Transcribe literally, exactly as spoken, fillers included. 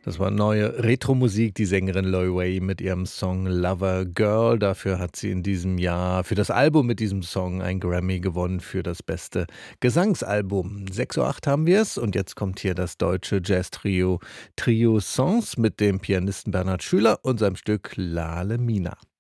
Das war neue Retro-Musik, die Sängerin Loi Wei mit ihrem Song „Lover Girl“. Dafür hat sie in diesem Jahr für das Album mit diesem Song einen Grammy gewonnen für das beste Gesangsalbum. sechs Uhr acht haben wir's und jetzt kommt hier das deutsche Jazz-Trio Trio Sens mit dem Pianisten Bernhard Schüler und seinem Stück „Lallemina“.